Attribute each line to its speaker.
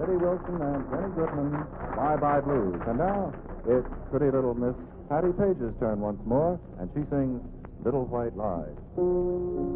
Speaker 1: Eddie Wilson and Benny Goodman, Bye Bye Blues. And now it's pretty little Miss Patty Page's turn once more, and she sings Little White Lies.